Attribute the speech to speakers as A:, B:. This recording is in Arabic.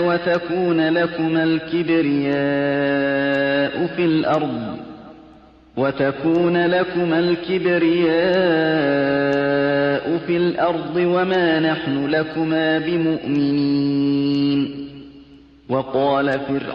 A: وتكون لكما الكبرياء في الأرض وما نحن لكما بمؤمنين. وقال